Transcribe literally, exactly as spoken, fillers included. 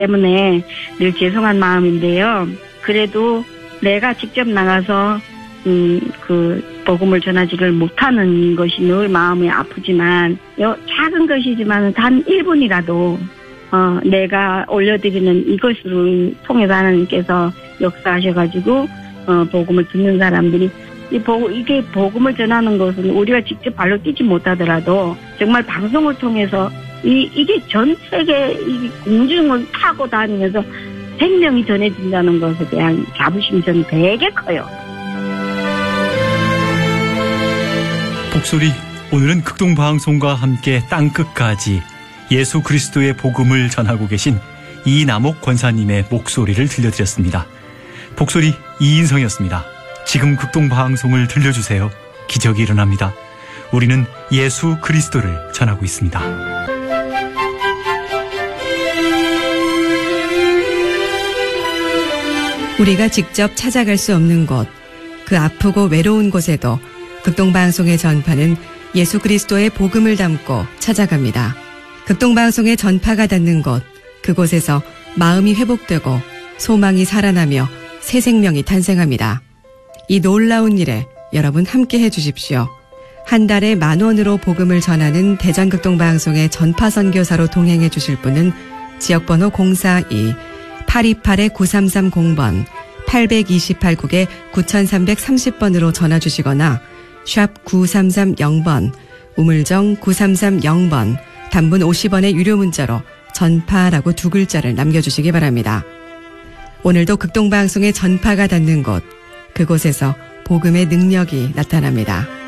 때문에 늘 죄송한 마음인데요. 그래도 내가 직접 나가서 음, 그 복음을 전하지를 못하는 것이 늘 마음이 아프지만 요 작은 것이지만 단 일 분이라도 어, 내가 올려드리는 이것을 통해서 하나님께서 역사하셔가지고 어, 복음을 듣는 사람들이 이 복, 이게 복음을 전하는 것은 우리가 직접 발로 뛰지 못하더라도 정말 방송을 통해서 이, 이게 전 세계 이 공중을 타고 다니면서 생명이 전해진다는 것에 대한 자부심이 저는 되게 커요. 복소리, 오늘은 극동방송과 함께 땅끝까지 예수 그리스도의 복음을 전하고 계신 이남옥 권사님의 목소리를 들려드렸습니다. 복소리 이인성이었습니다. 지금 극동방송을 들려주세요. 기적이 일어납니다. 우리는 예수 그리스도를 전하고 있습니다. 우리가 직접 찾아갈 수 없는 곳, 그 아프고 외로운 곳에도 극동방송의 전파는 예수 그리스도의 복음을 담고 찾아갑니다. 극동방송의 전파가 닿는 곳, 그곳에서 마음이 회복되고 소망이 살아나며 새 생명이 탄생합니다. 이 놀라운 일에 여러분 함께 해주십시오. 한 달에 만 원으로 복음을 전하는 대전극동방송의 전파선교사로 동행해 주실 분은 지역번호 공사이 팔이팔 구삼삼공 번 팔이팔 국에 구삼삼삼공 번으로 전화 주시거나 샵 구삼삼공 번 우물정 구삼삼공 번 단문 오십 원의 유료 문자로 전파라고 두 글자를 남겨주시기 바랍니다. 오늘도 극동방송의 전파가 닿는 곳, 그곳에서 복음의 능력이 나타납니다.